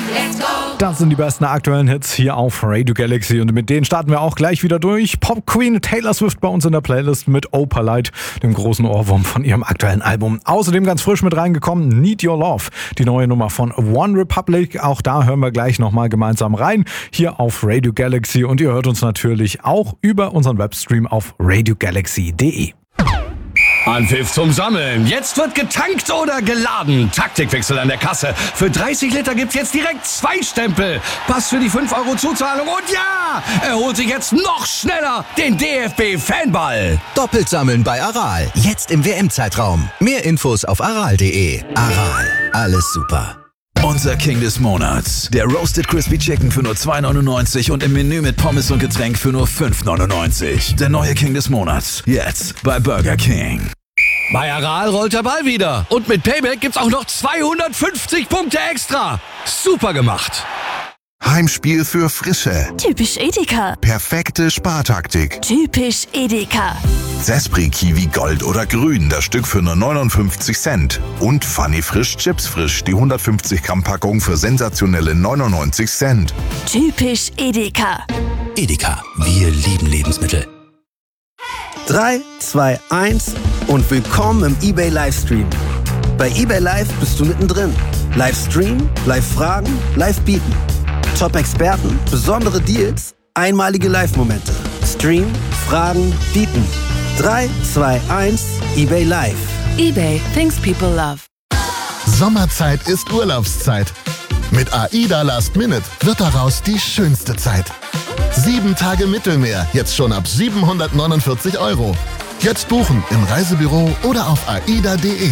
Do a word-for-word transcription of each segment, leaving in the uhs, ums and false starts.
Das sind die besten aktuellen Hits hier auf Radio Galaxy und mit denen starten wir auch gleich wieder durch. Pop Queen Taylor Swift bei uns in der Playlist mit Opalite, dem großen Ohrwurm von ihrem aktuellen Album. Außerdem ganz frisch mit reingekommen Need Your Love, die neue Nummer von One Republic. Auch da hören wir gleich nochmal gemeinsam rein, hier auf Radio Galaxy, und ihr hört uns natürlich auch über unseren Webstream auf radio galaxy punkt de. Anpfiff zum Sammeln. Jetzt wird getankt oder geladen. Taktikwechsel an der Kasse. Für dreißig Liter gibt's jetzt direkt zwei Stempel. Pass für die fünf Euro Zuzahlung und ja, er holt sich jetzt noch schneller den D F B-Fanball. Doppelt sammeln bei Aral. Jetzt im W M-Zeitraum. Mehr Infos auf aral punkt de. Aral. Alles super. Unser King des Monats. Der Roasted Crispy Chicken für nur zwei neunundneunzig und im Menü mit Pommes und Getränk für nur fünf neunundneunzig. Der neue King des Monats. Jetzt bei Burger King. Bei Aral rollt der Ball wieder. Und mit Payback gibt's auch noch zweihundertfünfzig Punkte extra. Super gemacht. Heimspiel für Frische. Typisch Edeka. Perfekte Spartaktik. Typisch Edeka. Zespri Kiwi Gold oder Grün, das Stück für nur neunundfünfzig Cent. Und Funny Frisch Chips Frisch, die hundertfünfzig Gramm Packung für sensationelle neunundneunzig Cent. Typisch Edeka. Edeka. Wir lieben Lebensmittel. drei, zwei, eins und willkommen im eBay Livestream. Bei eBay Live bist du mittendrin. Livestream, Live-Fragen, Live-Bieten. Top-Experten, besondere Deals, einmalige Live-Momente. Stream, Fragen, Bieten. drei, zwei, eins, eBay Live. eBay, things people love. Sommerzeit ist Urlaubszeit. Mit AIDA Last Minute wird daraus die schönste Zeit. Sieben Tage Mittelmeer, jetzt schon ab siebenhundertneunundvierzig Euro. Jetzt buchen im Reisebüro oder auf aida punkt de.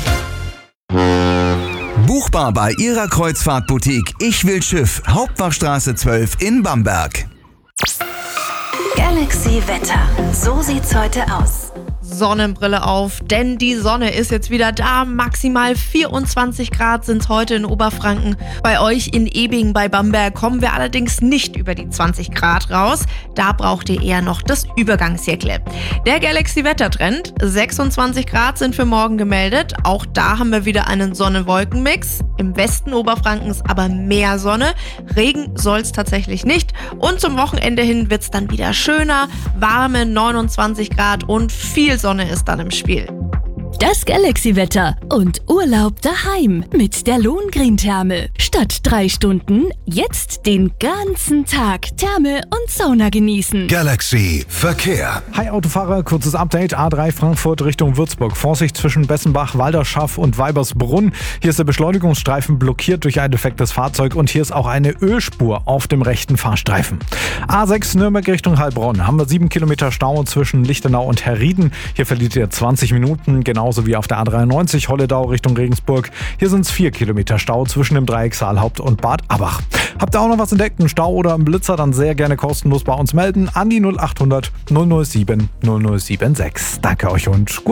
Buchbar bei Ihrer Kreuzfahrtboutique Ich will Schiff, Hauptwachtstraße zwölf in Bamberg. Galaxy Wetter. So sieht's heute aus. Sonnenbrille auf, denn die Sonne ist jetzt wieder da. Maximal vierundzwanzig Grad sind es heute in Oberfranken. Bei euch in Ebing bei Bamberg kommen wir allerdings nicht über die zwanzig Grad raus. Da braucht ihr eher noch das Übergangsjäckle. Der Galaxy-Wettertrend. sechsundzwanzig Grad sind für morgen gemeldet. Auch da haben wir wieder einen Sonne-Wolken-Mix. Im Westen Oberfrankens aber mehr Sonne. Regen soll es tatsächlich nicht. Und zum Wochenende hin wird es dann wieder schöner. Warme neunundzwanzig Grad und viel Sonne ist dann im Spiel. Das Galaxy-Wetter und Urlaub daheim mit der Lohengrin-Therme. Statt drei Stunden jetzt den ganzen Tag Therme und Sauna genießen. Galaxy Verkehr. Hi Autofahrer, kurzes Update. A drei Frankfurt Richtung Würzburg. Vorsicht zwischen Bessenbach, Walderschaff und Weibersbrunn. Hier ist der Beschleunigungsstreifen blockiert durch ein defektes Fahrzeug und hier ist auch eine Ölspur auf dem rechten Fahrstreifen. A sechs Nürnberg Richtung Heilbronn. Haben wir sieben Kilometer Stau zwischen Lichtenau und Herrieden. Hier verliert ihr zwanzig Minuten, genauso wie auf der A dreiundneunzig Holledau Richtung Regensburg. Hier sind es vier Kilometer Stau zwischen dem Dreieck Saalhaupt und Bad Abach. Habt ihr auch noch was entdeckt, einen Stau oder einen Blitzer, dann sehr gerne kostenlos bei uns melden an die null achthundert null null sieben null null sechsundsiebzig. Danke euch und gut.